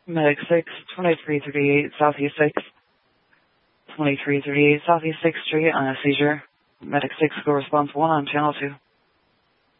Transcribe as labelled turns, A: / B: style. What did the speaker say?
A: Medic 6, 2338 Southeast 6th. 2338 Southeast 6th Street on a seizure. Medic 6, go response 1 on channel 2.